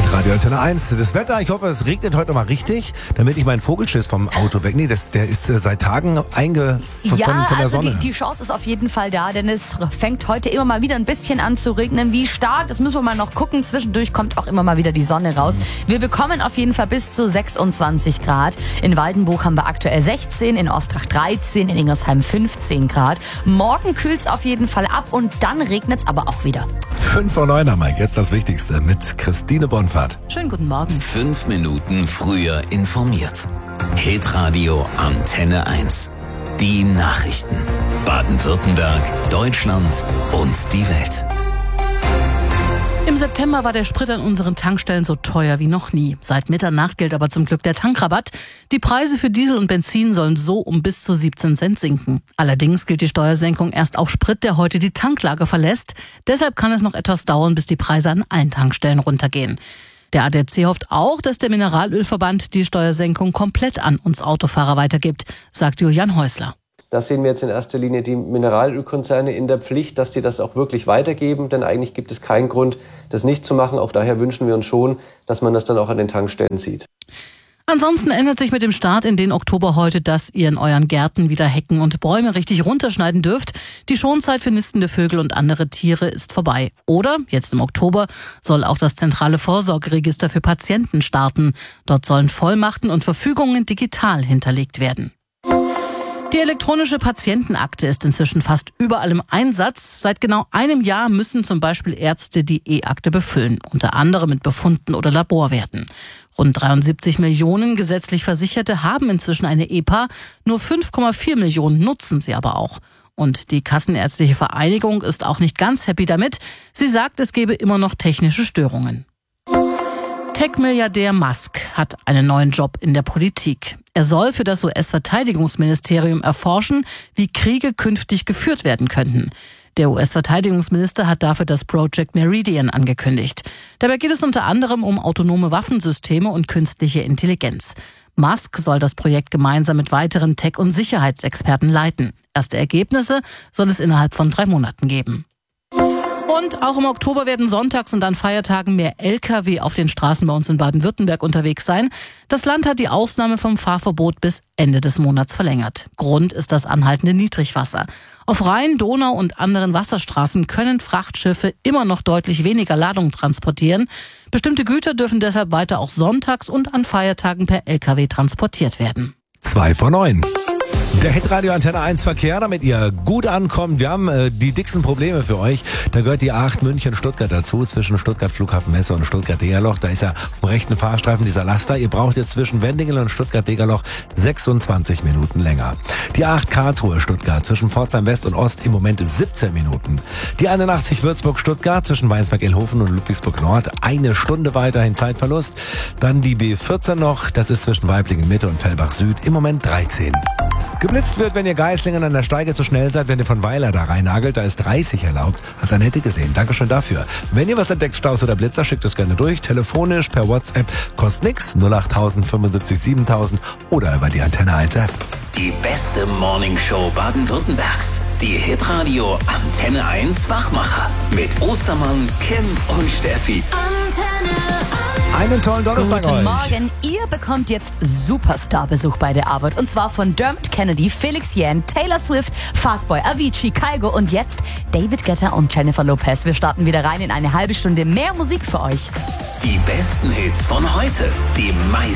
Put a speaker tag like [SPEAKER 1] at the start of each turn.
[SPEAKER 1] Radio Antenne 1. Das Wetter, ich hoffe, es regnet heute mal richtig, damit ich meinen Vogelschiss vom Auto wegnehme. Der ist seit Tagen von der Sonne.
[SPEAKER 2] Die Chance ist auf jeden Fall da, denn es fängt heute immer mal wieder ein bisschen an zu regnen. Wie stark, das müssen wir mal noch gucken. Zwischendurch kommt auch immer mal wieder die Sonne raus. Wir bekommen auf jeden Fall bis zu 26 Grad. In Waldenbuch haben wir aktuell 16, in Ostrach 13, in Ingersheim 15 Grad. Morgen kühlt es auf jeden Fall ab und dann regnet es aber auch wieder.
[SPEAKER 1] 5:09 haben wir jetzt das Wichtigste mit Christine Bonfahrt.
[SPEAKER 2] Schönen guten Morgen.
[SPEAKER 3] 5 Minuten früher informiert. Hitradio Antenne 1. Die Nachrichten. Baden-Württemberg, Deutschland und die Welt.
[SPEAKER 4] Im September war der Sprit an unseren Tankstellen so teuer wie noch nie. Seit Mitternacht gilt aber zum Glück der Tankrabatt. Die Preise für Diesel und Benzin sollen so um bis zu 17 Cent sinken. Allerdings gilt die Steuersenkung erst auf Sprit, der heute die Tanklage verlässt. Deshalb kann es noch etwas dauern, bis die Preise an allen Tankstellen runtergehen. Der ADAC hofft auch, dass der Mineralölverband die Steuersenkung komplett an uns Autofahrer weitergibt, sagt Julian Häusler.
[SPEAKER 5] Da sehen wir jetzt in erster Linie die Mineralölkonzerne in der Pflicht, dass die das auch wirklich weitergeben. Denn eigentlich gibt es keinen Grund, das nicht zu machen. Auch daher wünschen wir uns schon, dass man das dann auch an den Tankstellen sieht.
[SPEAKER 4] Ansonsten ändert sich mit dem Start in den Oktober heute, dass ihr in euren Gärten wieder Hecken und Bäume richtig runterschneiden dürft. Die Schonzeit für nistende Vögel und andere Tiere ist vorbei. Oder, jetzt im Oktober, soll auch das zentrale Vorsorgeregister für Patienten starten. Dort sollen Vollmachten und Verfügungen digital hinterlegt werden. Die elektronische Patientenakte ist inzwischen fast überall im Einsatz. Seit genau einem Jahr müssen zum Beispiel Ärzte die E-Akte befüllen, unter anderem mit Befunden oder Laborwerten. Rund 73 Millionen gesetzlich Versicherte haben inzwischen eine EPA, nur 5,4 Millionen nutzen sie aber auch. Und die Kassenärztliche Vereinigung ist auch nicht ganz happy damit. Sie sagt, es gebe immer noch technische Störungen. Tech-Milliardär Musk hat einen neuen Job in der Politik. Er soll für das US-Verteidigungsministerium erforschen, wie Kriege künftig geführt werden könnten. Der US-Verteidigungsminister hat dafür das Project Meridian angekündigt. Dabei geht es unter anderem um autonome Waffensysteme und künstliche Intelligenz. Musk soll das Projekt gemeinsam mit weiteren Tech- und Sicherheitsexperten leiten. Erste Ergebnisse soll es innerhalb von 3 Monaten geben. Und auch im Oktober werden sonntags und an Feiertagen mehr Lkw auf den Straßen bei uns in Baden-Württemberg unterwegs sein. Das Land hat die Ausnahme vom Fahrverbot bis Ende des Monats verlängert. Grund ist das anhaltende Niedrigwasser. Auf Rhein, Donau und anderen Wasserstraßen können Frachtschiffe immer noch deutlich weniger Ladung transportieren. Bestimmte Güter dürfen deshalb weiter auch sonntags und an Feiertagen per Lkw transportiert werden.
[SPEAKER 1] 2:09. Der Hitradio Antenne 1 Verkehr, damit ihr gut ankommt. Wir haben die dicksten Probleme für euch. Da gehört die A8 München-Stuttgart dazu, zwischen Stuttgart Flughafen-Messe und Stuttgart-Degerloch. Da ist ja vom rechten Fahrstreifen dieser Laster. Ihr braucht jetzt zwischen Wendingen und Stuttgart-Degerloch 26 Minuten länger. Die A8 Karlsruhe-Stuttgart zwischen Pforzheim West und Ost im Moment 17 Minuten. Die 81 Würzburg-Stuttgart zwischen Weinsberg-Illhofen und Ludwigsburg-Nord 1 Stunde weiterhin Zeitverlust. Dann die B14 noch, das ist zwischen Waiblingen-Mitte und Fellbach-Süd im Moment 13. Geblitzt wird, wenn ihr Geislingen an der Steige zu schnell seid, wenn ihr von Weiler da reinnagelt, da ist 30 erlaubt. Hat Annette gesehen. Dankeschön dafür. Wenn ihr was entdeckt, Staus oder Blitzer, schickt es gerne durch. Telefonisch, per WhatsApp, kostet nix. 08000 75 7000 oder über die Antenne 1 App.
[SPEAKER 3] Die beste Morningshow Baden-Württembergs. Die Hitradio Antenne 1 Wachmacher. Mit Ostermann, Kim und Steffi.
[SPEAKER 1] Einen tollen Donnerstag
[SPEAKER 2] Guten
[SPEAKER 1] euch.
[SPEAKER 2] Morgen. Ihr bekommt jetzt Superstar-Besuch bei der Arbeit. Und zwar von Dermot Kennedy, Felix Jähn, Taylor Swift, Fastboy, Avicii, Kygo und jetzt David Guetta und Jennifer Lopez. Wir starten wieder rein in eine halbe Stunde mehr Musik für euch.
[SPEAKER 3] Die besten Hits von heute. Die meisten